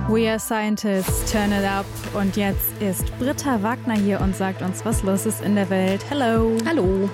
We are scientists, turn it up. Und jetzt ist Britta Wagner hier und sagt uns, was los ist in der Welt. Hello. Hallo.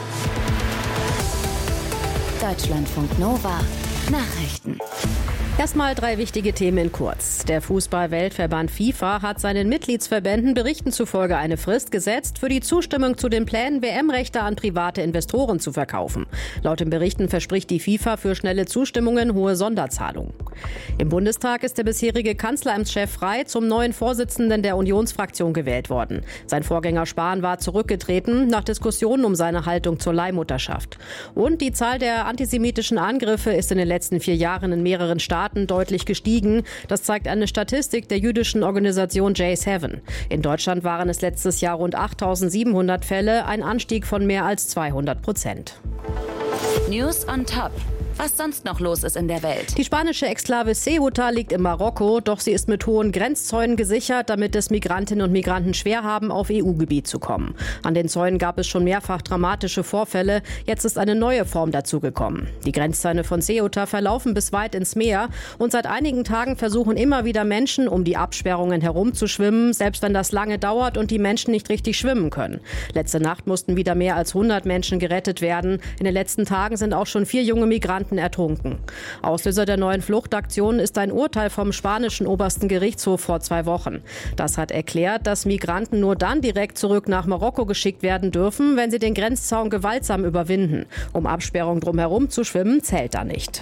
Deutschlandfunk Nova. Nachrichten. Erstmal 3 wichtige Themen in kurz. Der Fußball-Weltverband FIFA hat seinen Mitgliedsverbänden Berichten zufolge eine Frist gesetzt, für die Zustimmung zu den Plänen, WM-Rechte an private Investoren zu verkaufen. Laut den Berichten verspricht die FIFA für schnelle Zustimmungen hohe Sonderzahlungen. Im Bundestag ist der bisherige Kanzleramtschef Frey zum neuen Vorsitzenden der Unionsfraktion gewählt worden. Sein Vorgänger Spahn war zurückgetreten nach Diskussionen um seine Haltung zur Leihmutterschaft. Und die Zahl der antisemitischen Angriffe ist in den letzten 4 Jahren in mehreren Staaten deutlich gestiegen. Das zeigt eine Statistik der jüdischen Organisation J7. In Deutschland waren es letztes Jahr rund 8.700 Fälle, ein Anstieg von mehr als 200%. News on Top. Was sonst noch los ist in der Welt. Die spanische Exklave Ceuta liegt in Marokko, doch sie ist mit hohen Grenzzäunen gesichert, damit es Migrantinnen und Migranten schwer haben, auf EU-Gebiet zu kommen. An den Zäunen gab es schon mehrfach dramatische Vorfälle. Jetzt ist eine neue Form dazugekommen. Die Grenzzäune von Ceuta verlaufen bis weit ins Meer und seit einigen Tagen versuchen immer wieder Menschen, um die Absperrungen herumzuschwimmen, selbst wenn das lange dauert und die Menschen nicht richtig schwimmen können. Letzte Nacht mussten wieder mehr als 100 Menschen gerettet werden. In den letzten Tagen sind auch schon 4 junge Migranten ertrunken. Auslöser der neuen Fluchtaktion ist ein Urteil vom spanischen obersten Gerichtshof vor 2 Wochen. Das hat erklärt, dass Migranten nur dann direkt zurück nach Marokko geschickt werden dürfen, wenn sie den Grenzzaun gewaltsam überwinden. Um Absperrungen drumherum zu schwimmen, zählt da nicht.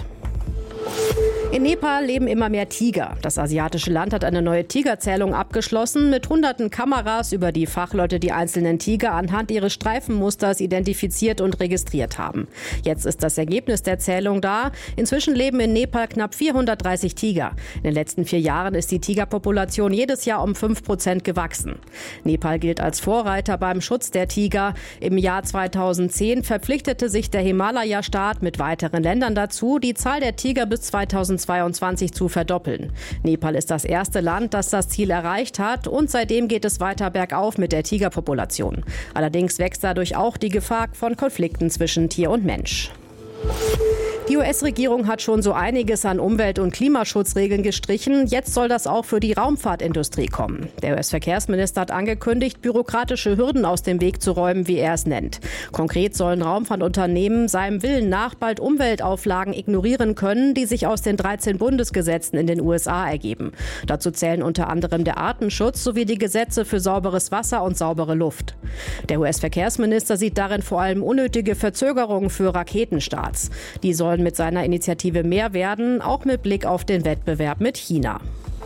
In Nepal leben immer mehr Tiger. Das asiatische Land hat eine neue Tigerzählung abgeschlossen mit hunderten Kameras, über die Fachleute die einzelnen Tiger anhand ihres Streifenmusters identifiziert und registriert haben. Jetzt ist das Ergebnis der Zählung da. Inzwischen leben in Nepal knapp 430 Tiger. In den letzten 4 Jahren ist die Tigerpopulation jedes Jahr um 5% gewachsen. Nepal gilt als Vorreiter beim Schutz der Tiger. Im Jahr 2010 verpflichtete sich der Himalaya-Staat mit weiteren Ländern dazu, die Zahl der Tiger bis 2022 zu verdoppeln. Nepal ist das erste Land, das das Ziel erreicht hat und seitdem geht es weiter bergauf mit der Tigerpopulation. Allerdings wächst dadurch auch die Gefahr von Konflikten zwischen Tier und Mensch. Die US-Regierung hat schon so einiges an Umwelt- und Klimaschutzregeln gestrichen. Jetzt soll das auch für die Raumfahrtindustrie kommen. Der US-Verkehrsminister hat angekündigt, bürokratische Hürden aus dem Weg zu räumen, wie er es nennt. Konkret sollen Raumfahrtunternehmen seinem Willen nach bald Umweltauflagen ignorieren können, die sich aus den 13 Bundesgesetzen in den USA ergeben. Dazu zählen unter anderem der Artenschutz sowie die Gesetze für sauberes Wasser und saubere Luft. Der US-Verkehrsminister sieht darin vor allem unnötige Verzögerungen für Raketenstarts. Die sollen mit seiner Initiative mehr werden, auch mit Blick auf den Wettbewerb mit China.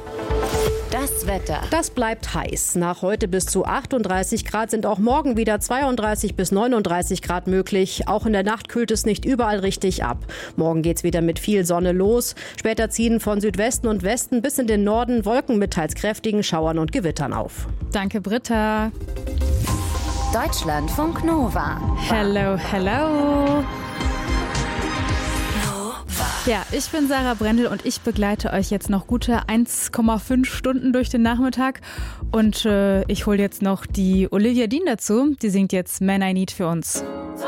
Das Wetter. Das bleibt heiß. Nach heute bis zu 38 Grad sind auch morgen wieder 32 bis 39 Grad möglich. Auch in der Nacht kühlt es nicht überall richtig ab. Morgen geht's wieder mit viel Sonne los. Später ziehen von Südwesten und Westen bis in den Norden Wolken mit teils kräftigen Schauern und Gewittern auf. Danke, Britta. Deutschlandfunk Nova. Hello, hello. Ja, ich bin Sarah Brendel und ich begleite euch jetzt noch gute 1,5 Stunden durch den Nachmittag. Und ich hole jetzt noch die Olivia Dean dazu. Die singt jetzt Man I Need für uns.